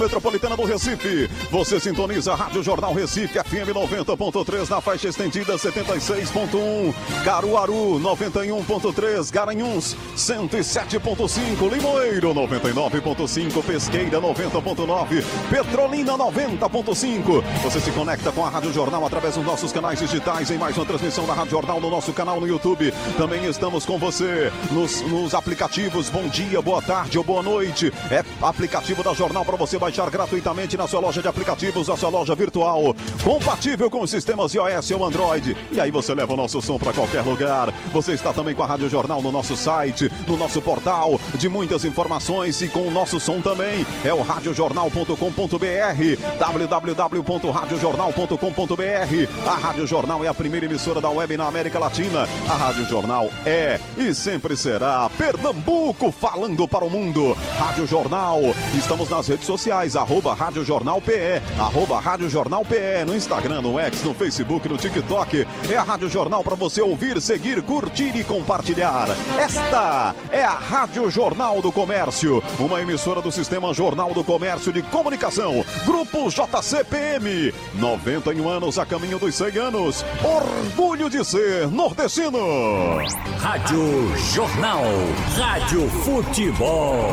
Metropolitana do Recife. Você sintoniza a Rádio Jornal Recife FM 90.3 na faixa estendida 76.1, Caruaru 91.3, Garanhuns 107.5, Limoeiro 99.5, Pesqueira 90.9, Petrolina 90.5. Você se conecta com a Rádio Jornal através dos nossos canais digitais em mais uma transmissão da Rádio Jornal no nosso canal no YouTube. Também estamos com você nos aplicativos. Bom dia, boa tarde ou boa noite. É aplicativo da Jornal para você baixar gratuitamente na sua loja de aplicativos, na sua loja virtual, compatível com os sistemas iOS ou Android. E aí você leva o nosso som para qualquer lugar. Você está também com a Rádio Jornal no nosso site, no nosso portal, de muitas informações e com o nosso som também. É o radiojornal.com.br, www.radiojornal.com.br. A Rádio Jornal é a primeira emissora da web na América Latina. A Rádio Jornal é e sempre será Pernambuco falando para o mundo. Rádio Jornal. Estamos nas redes sociais, @Rádio Jornal PE, @Rádio Jornal PE, no Instagram, no X, no Facebook, no TikTok. É a Rádio Jornal para você ouvir, seguir, curtir e compartilhar. Esta é a Rádio Jornal do Comércio, uma emissora do Sistema Jornal do Comércio de Comunicação. Grupo JCPM, 91 anos a caminho dos 100 anos. Orgulho de ser nordestino. Rádio Jornal, Rádio Futebol.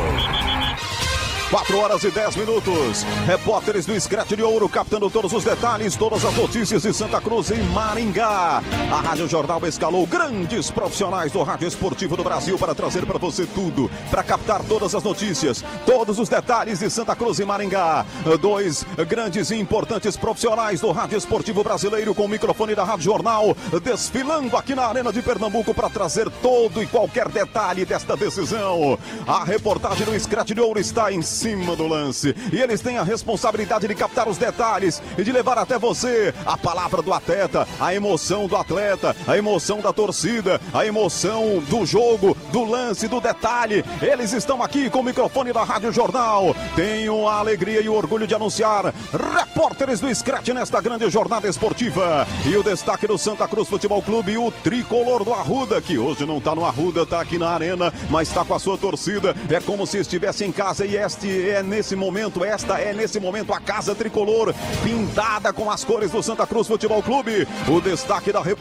4h10. Repórteres do Scratch de Ouro captando todos os detalhes, todas as notícias de Santa Cruz e Maringá. A Rádio Jornal escalou grandes profissionais do rádio esportivo do Brasil para trazer para você tudo, para captar todas as notícias, todos os detalhes de Santa Cruz e Maringá. Dois grandes e importantes profissionais do rádio esportivo brasileiro com o microfone da Rádio Jornal desfilando aqui na Arena de Pernambuco para trazer todo e qualquer detalhe desta decisão. A reportagem do Scratch de Ouro está em cima do lance e eles têm a responsabilidade de captar os detalhes e de levar até você a palavra do atleta, a emoção do atleta, a emoção da torcida, a emoção do jogo, do lance, do detalhe. Eles estão aqui com o microfone da Rádio Jornal. Tenho a alegria e o orgulho de anunciar repórteres do Scratch nesta grande jornada esportiva. E o destaque do Santa Cruz Futebol Clube, o tricolor do Arruda, que hoje não está no Arruda, está aqui na arena, mas está com a sua torcida. É como se estivesse em casa e esta é nesse momento a casa tricolor pintada com as cores do Santa Cruz Futebol Clube. O destaque da